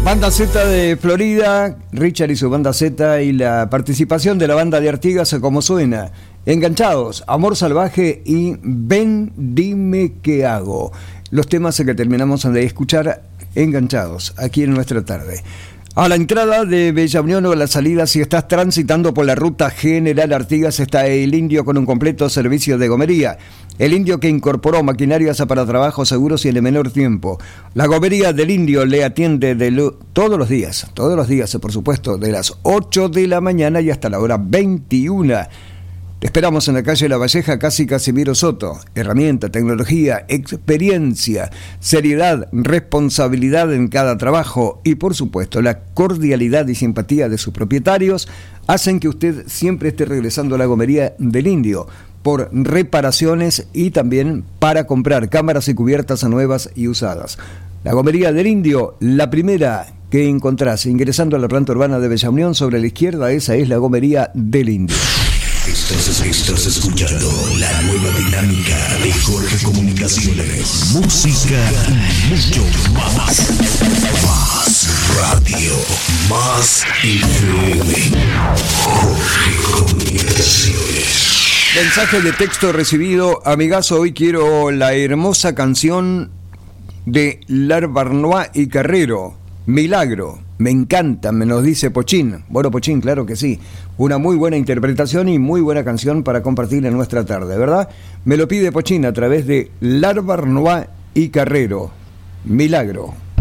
Banda Z de Florida, Richard y su Banda Z y la participación de la banda de Artigas, como suena. Enganchados, Amor Salvaje y Ven, dime qué hago. Los temas que terminamos de escuchar enganchados aquí en nuestra tarde. A la entrada de Bella Unión o a la salida, si estás transitando por la ruta General Artigas, está El Indio con un completo servicio de gomería. El Indio, que incorporó maquinarias para trabajos seguros y en el menor tiempo. La gomería del Indio le atiende todos los días, por supuesto, de las 8 de la mañana y hasta la hora 21. Te esperamos en la calle La Valleja, casi Casimiro Soto. Herramienta, tecnología, experiencia, seriedad, responsabilidad en cada trabajo y, por supuesto, la cordialidad y simpatía de sus propietarios hacen que usted siempre esté regresando a la gomería del Indio por reparaciones y también para comprar cámaras y cubiertas nuevas y usadas. La gomería del Indio, la primera que encontrás ingresando a la planta urbana de Bella Unión, sobre la izquierda, esa es la gomería del Indio. Estás escuchando la nueva dinámica de Jorge Comunicaciones. Música y mucho más. Más radio, más FM. Jorge Comunicaciones. Mensaje de texto recibido. Amigazo, hoy quiero la hermosa canción de L'Arbarnois y Carrero, Milagro. Me encanta, me nos dice Pochín. Bueno, Pochín, claro que sí. Una muy buena interpretación y muy buena canción para compartir en nuestra tarde, ¿verdad? Me lo pide Pochín a través de L'Arbarnois y Carrero, Milagro.